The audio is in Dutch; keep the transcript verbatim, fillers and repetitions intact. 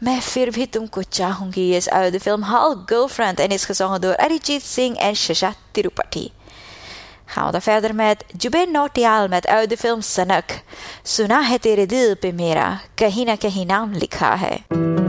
मैं फिर भी तुमको चाहूंगी is uit de film Hall Girlfriend en is gezongen door Arijit Singh en Shasha Tirupati. Gaan we dan verder met Jubin Nautiyal met uit de film Sanak. Suna hai tere dil pe mera, kahin na kahin naam likha hai.